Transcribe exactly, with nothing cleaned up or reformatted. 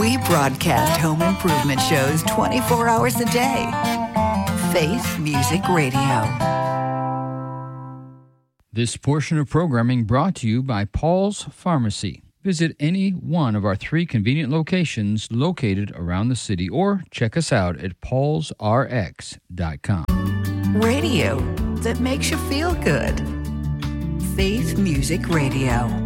We broadcast home improvement shows twenty-four hours a day. Faith Music Radio. This portion of programming brought to you by Paul's Pharmacy. Visit any one of our three convenient locations located around the city or check us out at pauls r x dot com. Radio that makes you feel good. Faith Music Radio.